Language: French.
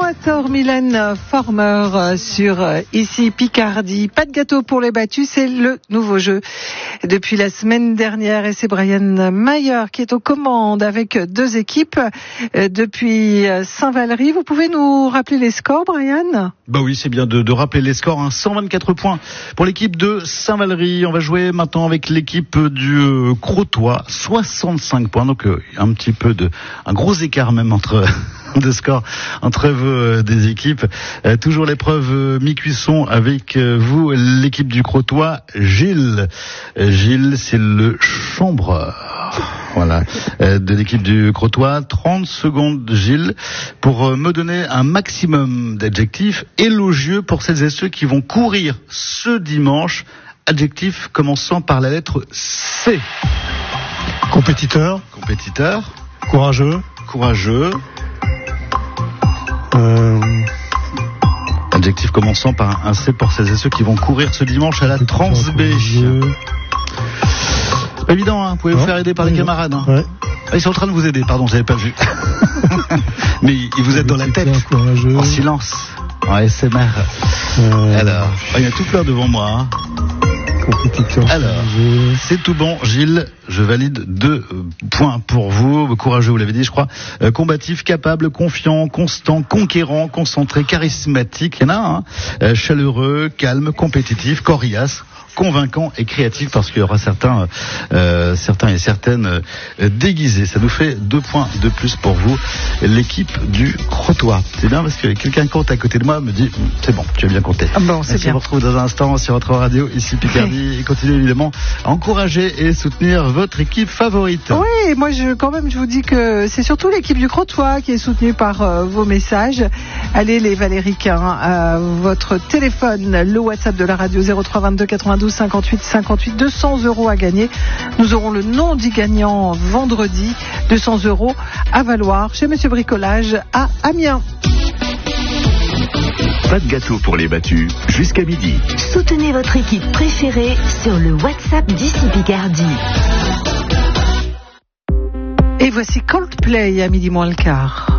Noator, Mylène Farmer sur ici Picardie. Pas de gâteau pour les battus, c'est le nouveau jeu depuis la semaine dernière et c'est Brian Mayer qui est aux commandes avec deux équipes depuis Saint-Valery. Vous pouvez nous rappeler les scores, Brian ? Bah oui, c'est bien de rappeler les scores. 124 points pour l'équipe de Saint-Valery. On va jouer maintenant avec l'équipe du Crotoy. 65 points, donc un gros écart même entre de score entre vos des équipes. Toujours l'épreuve mi-cuisson avec vous, l'équipe du Crotoy. Gilles, c'est le chambreur. Voilà, de l'équipe du Crotoy. 30 secondes, Gilles, pour me donner un maximum d'adjectifs élogieux pour celles et ceux qui vont courir ce dimanche. Adjectifs commençant par la lettre C. Compétiteur. Courageux. Adjectif commençant par un C pour celles et ceux qui vont courir ce dimanche à la Transb. C'est pas évident, hein. Vous pouvez vous faire aider par les camarades. Hein. Ouais. Ils sont en train de vous aider, pardon, j'avais pas vu. Mais ils vous aident dans la tête, en silence, en ASMR. Alors, il y a tout plein devant moi. Hein. Alors, c'est tout bon, Gilles. Je valide 2 points pour vous. Courageux, vous l'avez dit, je crois. Combatif, capable, confiant, constant, conquérant, concentré, charismatique. Il y en a un. Chaleureux, calme, compétitif, coriace, convaincant et créatif, parce qu'il y aura certains et certaines déguisés. Ça nous fait 2 points de plus pour vous, l'équipe du Crotoy. C'est bien parce que quelqu'un compte à côté de moi me dit c'est bon, tu as bien compté. Ah bon, c'est bien. On se retrouve dans un instant sur votre radio ici Picardie et continuez évidemment à encourager et soutenir votre équipe favorite. Oui, moi je vous dis que c'est surtout l'équipe du Crotoy qui est soutenue par vos messages. Allez les Valéricains, votre téléphone, le WhatsApp de la radio 03 22 92 58 58, 200 € à gagner. Nous aurons le nom du gagnant vendredi, 200 € à valoir chez Monsieur Bricolage à Amiens. Pas de gâteau pour les battus, jusqu'à midi. Soutenez votre équipe préférée sur le WhatsApp d'ici Picardie. Et voici Coldplay à midi moins le quart.